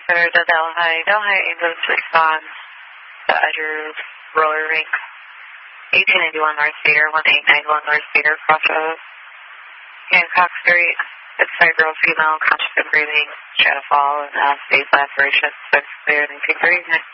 Center to Delhi. Delhi Angels response to Edgeworth Roller Rink. 1881 North Theater, 1891 North Theater, Crossroads. Hancock Street. It's a girl, female, conscious of breathing, shadow fall, and stage aspiration. 6 clear, 1939.